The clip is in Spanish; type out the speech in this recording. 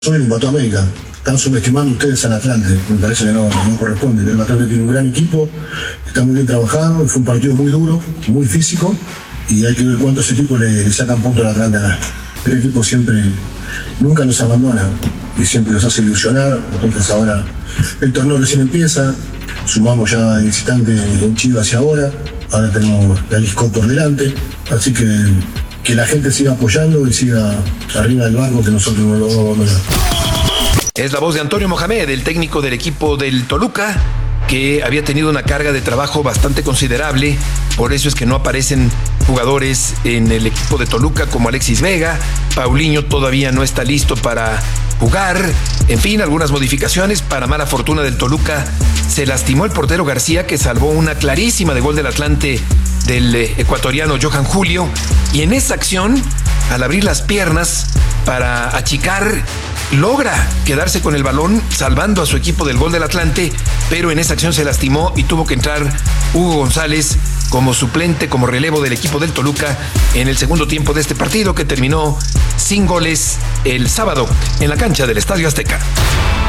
Soy un Pato América. Están subestimando ustedes al Atlante. Me parece que no corresponde. El Atlante tiene un gran equipo, está muy bien trabajado, fue un partido muy duro, muy físico, y hay que ver cuánto ese equipo le sacan puntos al Atlante. El equipo siempre, nunca nos abandona y siempre nos hace ilusionar. Entonces ahora el torneo recién empieza, sumamos ya el visitante en Chivas hacia ahora tenemos la Lisco por delante, así que la gente siga apoyando y siga arriba del barco, que nosotros no lo vamos a abandonar. Es la voz de Antonio Mohamed, el técnico del equipo del Toluca, que había tenido una carga de trabajo bastante considerable. Por eso es que no aparecen jugadores en el equipo de Toluca como Alexis Vega. Paulinho todavía no está listo para jugar. En fin, algunas modificaciones. Para mala fortuna del Toluca, se lastimó el portero García, que salvó una clarísima de gol del Atlante del ecuatoriano Johan Julio. Y en esa acción, al abrir las piernas para achicar, logra quedarse con el balón, salvando a su equipo del gol del Atlante, pero en esa acción se lastimó y tuvo que entrar Hugo González como suplente, como relevo del equipo del Toluca en el segundo tiempo de este partido, que terminó sin goles el sábado en la cancha del Estadio Azteca.